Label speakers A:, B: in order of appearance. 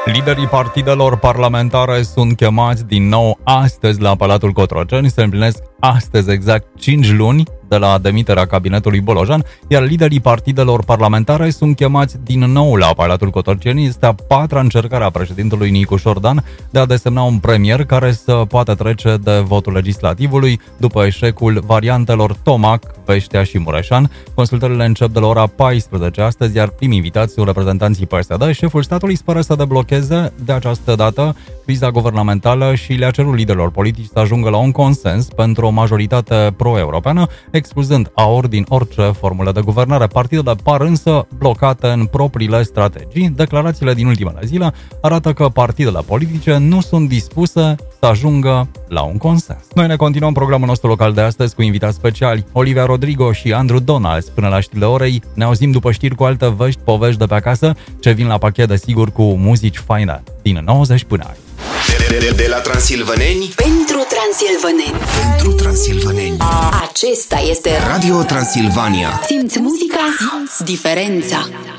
A: Liderii partidelor parlamentare sunt chemați din nou astăzi la Palatul Cotroceni. Se împlinesc astăzi exact 5 luni de la demiterea cabinetului Bolojan, iar liderii partidelor parlamentare sunt chemați din nou la Palatul Cotroceni. Este a 4-a încercare a președintelui Nicu Dan de a desemna un premier care să poată trece de votul legislativului după eșecul variantelor Tomac, Veștea și Mureșan. Consultările încep de la ora 14 astăzi, iar primii invitați sunt reprezentanții PSD. Șeful statului speră să deblocheze de această dată criza guvernamentală și le-a cerut liderilor politici să ajungă la un consens pentru o majoritate pro-europeană, excluzând din orice formulă de guvernare. Partidele par însă blocate în propriile strategii. Declarațiile din ultimele zile arată că partidele politice nu sunt dispuse să ajungă la un consens. Noi ne continuăm programul nostru local de astăzi cu invitați speciali, Olivia Rodrigo și Andrew Donalds. Până la știrile orei ne auzim după știri cu alte vești, povești de pe acasă, ce vin la pachet, desigur, cu muzici faine din 90 până azi.
B: De la transilvaneni
C: pentru transilvaneni.
B: Pentru transilvaneni.
C: Acesta este
B: Radio Transilvania.
C: Simți muzica, simți diferența.